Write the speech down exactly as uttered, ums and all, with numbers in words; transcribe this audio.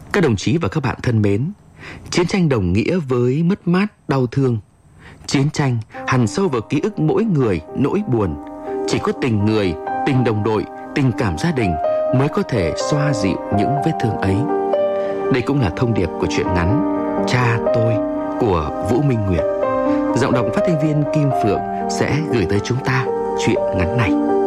Các đồng chí và các bạn thân mến, chiến tranh đồng nghĩa với mất mát, đau thương. Chiến tranh hằn sâu vào ký ức mỗi người nỗi buồn. Chỉ có tình người, tình đồng đội, tình cảm gia đình mới có thể xoa dịu những vết thương ấy. Đây cũng là thông điệp của truyện ngắn Cha Tôi của Vũ Minh Nguyệt. Giọng đọc phát thanh viên Kim Phượng sẽ gửi tới chúng ta truyện ngắn này.